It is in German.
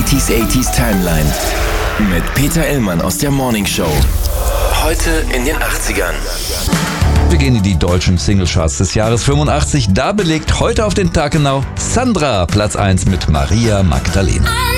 80s Timeline mit Peter Illmann aus der Morning Show. Heute in den 80ern. Wir gehen in die deutschen Singlecharts des Jahres 85. Da belegt heute auf den Tag genau Sandra Platz 1 mit Maria Magdalena.